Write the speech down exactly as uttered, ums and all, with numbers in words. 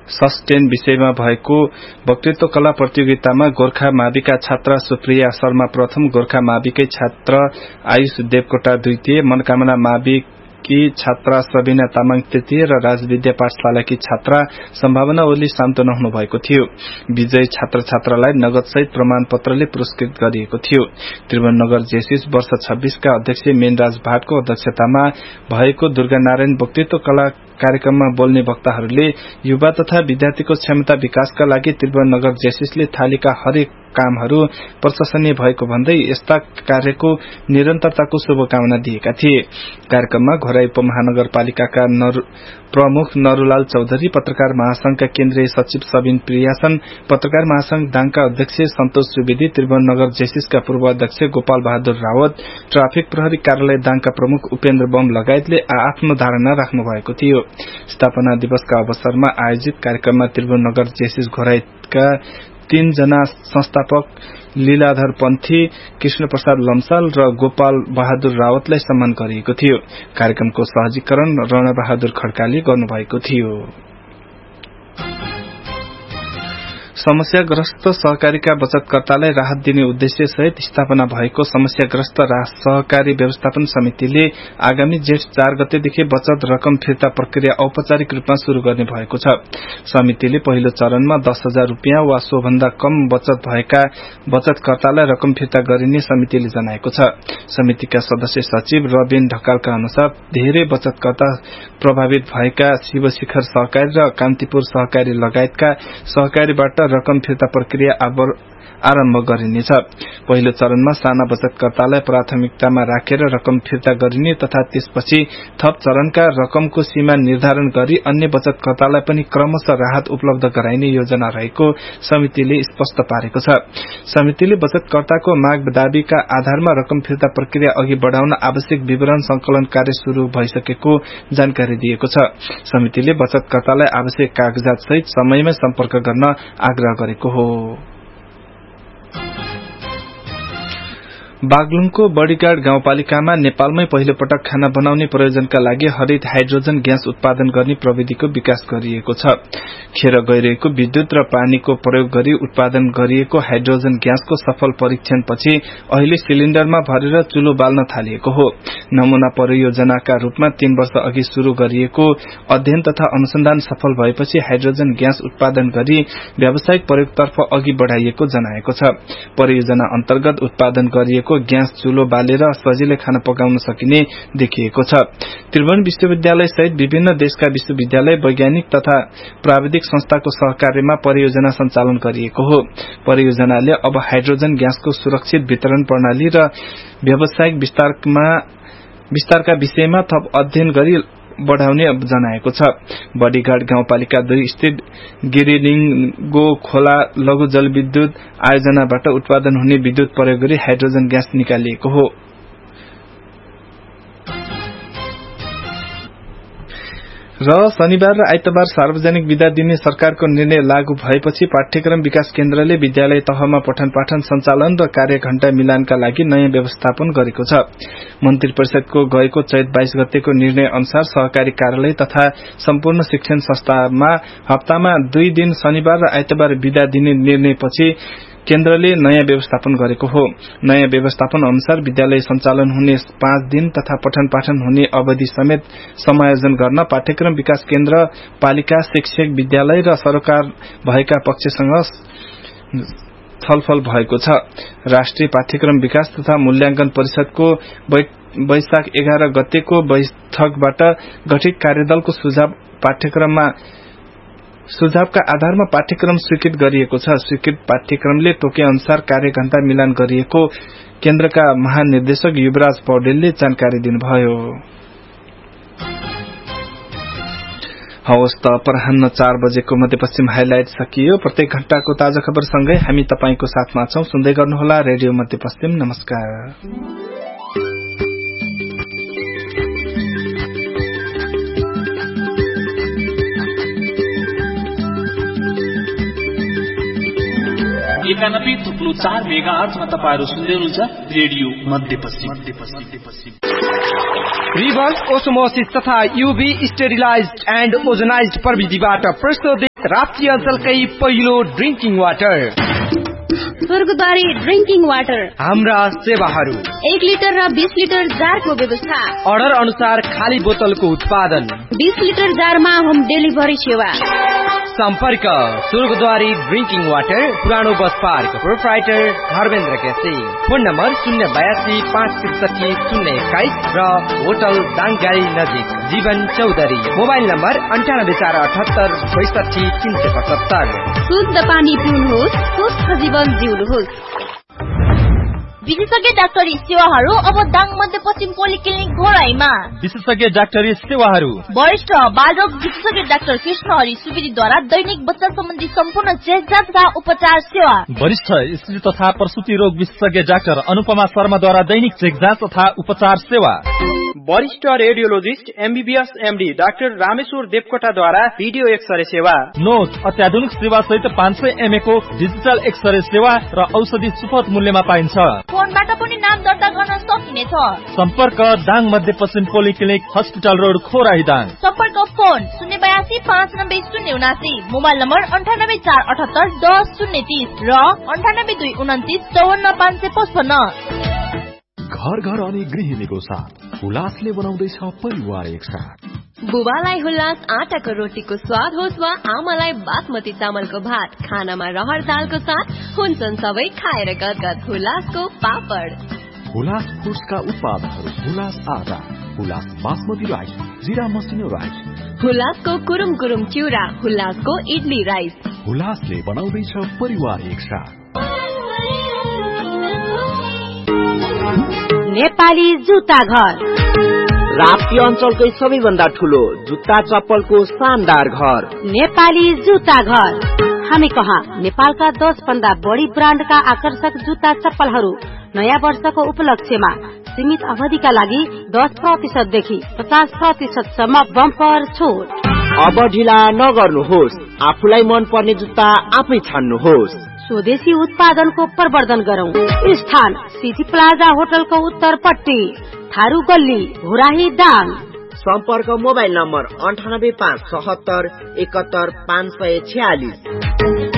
Sustain विषयमा भएको वक्तृत्व कला प्रतियोगितामा गोर्खा माविका छात्रा सुप्रिया शर्मा प्रथम, गोर्खा माविकै छात्र आयुष देवकोटा द्वितीय, मनोकामना माविकी छात्रा सबिना तामाङ तृतीय र राजविद्या पाठशालाकी छात्रा सम्भावना ओली सान्तोना हुनु भएको थियो। विजयी छात्र छात्रालाई नगदसहित प्रमाण पत्रले पुरस्कृत गरिएको थियो। त्रिभुवननगर जेसिस वर्ष छब्बीस का अध्यक्ष मेनराज भाटको अध्यक्षतामा भएको दुर्गा नारायण वक्तृत्व कला कार्यक्रममा बोल्ने वक्ताहरूले युवा तथा विद्यार्थीको क्षमता विकासका लागि त्रिभुवननगर जेसिसले थालेका हरेक कामहरू प्रशंसनीय भएको भन्दै यस्ता कार्यको निरन्तरताको शुभकामना दिएका थिए। कार्यक्रममा घोराई उपमहानगरपालिकाका प्रमुख नरुलाल चौधरी, पत्रकार महासंघका केन्द्रीय सचिव सबिन प्रियासन, पत्रकार महासंघ दाङका अध्यक्ष सन्तोष सुवेदी, त्रिभुवननगर जेसिसका पूर्व अध्यक्ष गोपाल बहादुर रावत, ट्राफिक प्रहरी कार्यालय दाङका प्रमुख उपेन्द्र बम लगायतले आफ्नो धारणा राख्नु भएको थियो। स्थापना दिवसका अवसरमा आयोजित कार्यक्रममा त्रिभुवननगर जेसिस घोराईका तीन जना संस्थापक लीलाधर पन्थी, कृष्ण प्रसाद लम्साल र गोपाल बहादुर रावतलाई सम्मान गरिएको थियो। कार्यक्रमको सहजीकरण रण बहादुर खड्काले गर्नुभएको थियो। समस्याग्रस्त सहकारीका बचतकर्तालाई राहत दिने उद्देश्य सहित स्थापना भएको समस्याग्रस्त सहकारी व्यवस्थापन समितिले आगामी जेठ चार गतेदेखि बचत रकम फिर्ता प्रक्रिया औपचारिक रूपमा शुरू गर्ने भएको छ। समितिले पहिलो चरणमा दस हजार रूपियाँ वा सोभन्दा कम बचत भएका बचतकर्तालाई रकम फिर्ता गरिने समितिले जनाएको छ। समितिका सदस्य सचिव रबिन ढकालका अनुसार धेरै बचतकर्ता प्रभावित भएका शिवशिखर सहकारी र कान्तिपुर सहकारी लगायतका सहकारीबाट रकम फिर्ता प्रक्रिया आरम्भ गरिनेछ। पहिलो चरणमा साना बचतकर्तालाई प्राथमिकतामा राखेर रकम फिर्ता गरिने तथा त्यसपछि थप चरणका रकमको सीमा निर्धारण गरी अन्य बचतकर्तालाई पनि क्रमशः राहत उपलब्ध गराइने योजना रहेको समितिले स्पष्ट पारेको छ। समितिले बचतकर्ताको माग दाबीका आधारमा रकम फिर्ता प्रक्रिया अघि बढ़ाउन आवश्यक विवरण संकलन कार्य शुरू भइसकेको जानकारी दिएको छ। समितिले बचतकर्तालाई आवश्यक कागजात सहित समयमै सम्पर्क गर्न आग्रह गरेको हो। बागलुङको बडीगाड गाउँपालिकामा नेपालमै पहिलो पटक खाना बनाउने प्रयोजनका लागि हरित हाइड्रोजन ग्यास उत्पादन गर्ने प्रविधिको विकास गरिएको छ। खेर गइरहेको विद्युत र पानीको प्रयोग गरी उत्पादन गरिएको हाइड्रोजन ग्यासको सफल परीक्षणपछि अहिले सिलिण्डरमा भरेर चुलो बाल्न थालिएको हो। नमूना परियोजनाका रूपमा तीन वर्ष अघि शुरू गरिएको अध्ययन तथा अनुसन्धान सफल भएपछि हाइड्रोजन ग्यास उत्पादन गरी व्यावसायिक प्रयोगतर्फ अघि बढ़ाइएको जनाएको छ। परियोजना अन्तर्गत उत्पादन गरिएको ग्यास चुलो बालेर सजिलै खाना पकाउन सकिने देखिएको छ। त्रिभुवन विश्वविद्यालय सहित विभिन्न देशका विश्वविद्यालय, वैज्ञानिक तथा प्राविधिक संस्थाको सहकार्यमा परियोजना सञ्चालन गरिएको हो। परियोजनाले अब हाइड्रोजन ग्यासको सुरक्षित वितरण प्रणाली र व्यावसायिक विस्तारमा विस्तारका विषयमा थप अध्ययन गरी बढ़ाउने जनाएको छ। बडीघाट गाउँपालिका दुई स्थित गिरिलिङ्गो खोला लघु जलविद्युत आयोजनाबाट उत्पादन हुने विद्युत प्रयोग गरी हाइड्रोजन ग्यास निकालिएको हो। र शनिबार र आइतबार सार्वजनिक विदा दिने सरकारको निर्णय लागू भएपछि पाठ्यक्रम विकास केन्द्रले विद्यालय तहमा पठन पाठन सञ्चालन र कार्यघण्टा मिलानका लागि नयाँ व्यवस्थापन गरेको छ। मन्त्री परिषदको गएको चैत बाइस गतेको निर्णय अनुसार सहकारी कार्यालय तथा सम्पूर्ण शिक्षण संस्थामा हप्तामा दुई दिन शनिबार र आइतबार विदा दिने निर्णयपछि केन्द्रले नयाँ व्यवस्थापन गरेको हो। नयाँ व्यवस्थापन अनुसार विद्यालय सञ्चालन हुने पाँच दिन तथा पठन पाठन हुने अवधि समेत समायोजन गर्न पाठ्यक्रम विकास केन्द्र, पालिका, शिक्षक, विद्यालय र सरकार भएका पक्षसँग छलफल भएको छ। राष्ट्रिय पाठ्यक्रम विकास तथा मूल्याङ्कन परिषदको वैशाख एघार गतेको बैठकबाट गठित कार्यदलको सुझाव पाठ्यक्रममा सुझावका आधारमा पाठ्यक्रम स्वीकृत गरिएको छ। स्वीकृत पाठ्यक्रमले तोके अनुसार कार्यघण्टा मिलान गरिएको केन्द्रका महानिर्देशक युवराज पौडेलले जानकारी दिनुभयो। हवस् त अपराह्न चार बजेको मध्यपश्चिम हाइलाइट सकियो। प्रत्येक घण्टाको ताजा खबरसँगै हामी तपाईंको साथमा छौं। सुन्दै गर्नुहोला रेडियो मध्यपश्चिम। नमस्कार। एकानब्बे थुप्लो चार मेगा आठमा तपाईहरु सुन्दै हुनुहुन्छ रेडियो मध्यपश्चिम। रिभर्स ओस्मोसिस तथा यूभी स्टेरिलाइज्ड एन्ड ओजोनाइज्ड प्रविधिबाट प्रस्तुत राप्ती अञ्चलकै पहिलो drinking water Swargadwari drinking water. हाम्रा सेवाहरू एक लिटर र बीस लिटर जारको व्यवस्था। अर्डर अनुसार खाली बोतलको उत्पादन। बीस लिटर जारमा होम डेलिभरी सेवा। सम्पर्क स्वर्गद्वारी ड्रिङ्किङ वाटर, पुरानो bus park, proprietor Dharmendra KC. Phone number शून्य बयासी पाँच त्रिसठी शून्य एक्काइस र होटल दाङगाडी नजिक जीवन चौधरी। मोबाइल नम्बर अन्ठानब्बे चार अठहत्तर बैसठी तीन सय पचहत्तर। शुद्ध पानी पिउनुहोस्, स्वस्थ जीवन जिउनुहोस्। विशेषज्ञ डाक्टरी सेवाहरू अब दाङ मध्यपश्चिम पोलिक्लिनिक घोराईमा। विशेषज्ञ डाक्टरी सेवाहरू वरिष्ठ बालरोग विशेषज्ञ डाक्टर कृष्ण हरि सुवेदीद्वारा दैनिक बच्चा सम्बन्धी सम्पूर्ण चेकजाँच तथा उपचार सेवा। वरिष्ठ स्त्री तथा प्रसुति रोग विशेषज्ञ डाक्टर अनुपमा शर्माद्वारा दैनिक चेकजाँच तथा उपचार सेवा। वरिष्ठ radiologist MBBS MD doctor Rameshwar देवकोटाद्वारा video x-ray सेवा। नोच अत्याधुनिक सेवा सहित पाँच सय एमए को डिजिटल एक्सरे सेवा र औषधि सुपथ मूल्यमा पाइन्छ। फोनबाट पनि नाम दर्ता गर्न सकिनेछ। सम्पर्क दाङ मध्यपश्चिम polyclinic hospital road Khorai Dang. सम्पर्क फोन शून्य बयासी पाँच नब्बे शून्य उनासी। मोबाइल नम्बर अन्ठानब्बे चार अठहत्तर दस शून्य तीस र अन्ठानब्बे दुई उन्तिस चौवन्न पाँच सय पचपन्न। घर घर अनि गृहिणीको साथ हुलासले बनाउँदैछ परिवार एकसाथ। बुबालाई हुलास आटाको रोटीको स्वाद होस् वा आमालाई बासमती चामलको भात, खानामा रहर दालको साथ हुन्छन् सबै खाएर गदगद हुलासको पापड। हुलास फुड्सका उत्पादनहरू हुलास आटा, हुलास बासमती राइस, जिरा मसिनो राइस, हुलासको कुरुम कुरुम चिउरा, हुलासको इडली राइस। हुलासले बनाउँदैछ परिवार एकसाथ। नेपाली जुत्ता घर, राप्ती अञ्चलकै सबैभन्दा ठुलो जुत्ता चप्पलको शानदार घर नेपाली जुत्ता घर। हामी कहाँ नेपालका दस भन्दा बढी ब्रान्डका आकर्षक जुत्ता चप्पलहरू नयाँ वर्षको उपलक्ष्यमा सीमित अवधिका लागि दस प्रतिशत देखि पचास प्रतिशत सम्म बम्पर छुट। अब ढिला नगर्नुहोस्, आफूलाई मन पर्ने जुत्ता आफै छान्नुहोस्। स्वदेशी उत्पादनको प्रवर्धन गरौं। स्थान सिटी प्लाजा होटलको उत्तरपट्टि, थारू गल्ली, घोराही दाङ। सम्पर्क मोबाइल नम्बर अन्ठानब्बे पाँच सतहत्तर एकहत्तर पाँच सय छ्यालिस।